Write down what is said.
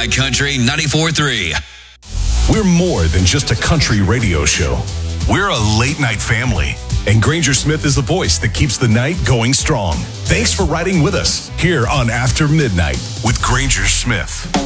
High Country 94.3. We're more than just a country radio show. We're a late-night family. And Granger Smith is the voice that keeps the night going strong. Thanks for riding with us here on After Midnight with Granger Smith.